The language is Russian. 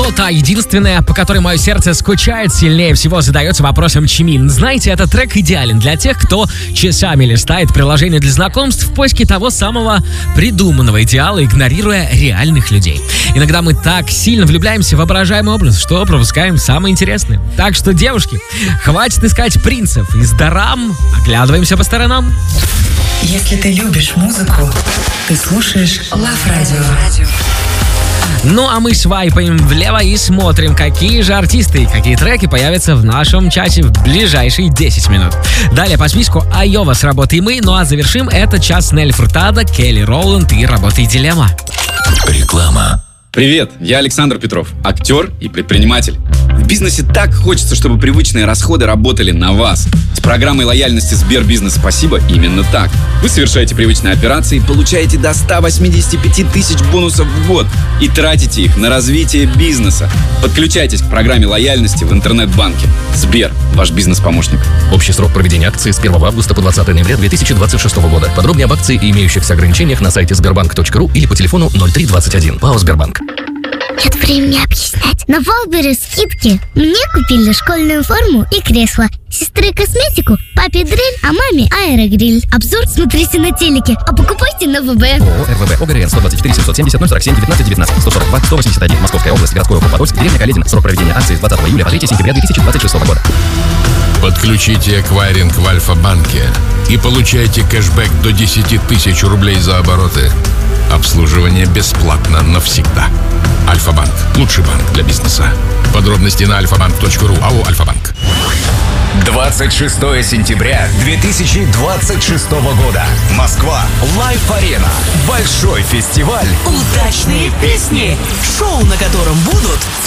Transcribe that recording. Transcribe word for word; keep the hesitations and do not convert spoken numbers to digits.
Кто та единственная, по которой мое сердце скучает сильнее всего, задается вопросом Чимин. Знаете, этот трек идеален для тех, кто часами листает приложение для знакомств в поиске того самого придуманного идеала, игнорируя реальных людей. Иногда мы так сильно влюбляемся в воображаемый образ, что пропускаем самое интересное. Так что, девушки, хватит искать принцев из дорам, оглядываемся по сторонам. Если ты любишь музыку, ты слушаешь Love Radio. Ну а мы свайпаем влево и смотрим, какие же артисты и какие треки появятся в нашем чате в ближайшие десять минут. Далее по списку Айова с работой «Мы», ну а завершим этот час Нелли Фуртадо, Келли Роланд и работой «Дилемма». Реклама. Привет, я Александр Петров, актер и предприниматель. В бизнесе так хочется, чтобы привычные расходы работали на вас. С программой лояльности Сбербизнес «Спасибо» именно так. Вы совершаете привычные операции, получаете до ста восьмидесяти пяти тысяч бонусов в год и тратите их на развитие бизнеса. Подключайтесь к программе лояльности в интернет-банке. Сбер, ваш бизнес-помощник. Общий срок проведения акции с первого августа по двадцатое ноября две тысячи двадцать шестого года. Подробнее об акции и имеющихся ограничениях на сайте сбербанк точка ру или по телефону ноль три двадцать один. ПАО «Сбербанк». Нет времени объяснять. На Валбере скидки. Мне купили школьную форму и кресло. Сестре косметику, папе дрель, а маме аэрогриль. Обзор смотрите на телеке, а покупайте на ВБ. ООО РВБ ОГРН сто двадцать четыре семьсот семьдесят ноль сорок семь девятнадцать девятнадцать сто сорок два сто восемьдесят один Московская область, городской округ Подольск, деревня Каледина. Срок проведения акции с двадцатого июля по третьего сентября две тысячи двадцать шестого года. Подключите эквайринг в Альфа-банке и получайте кэшбэк до десять тысяч рублей за обороты. Обслуживание бесплатно навсегда. Альфа-банк. Лучший банк для бизнеса. Подробности на альфа банк точка ру. АО «Альфа-банк». двадцать шестого сентября две тысячи двадцать шестого года. Москва. Лайф-арена. Большой фестиваль. Удачные песни. Шоу, на котором будут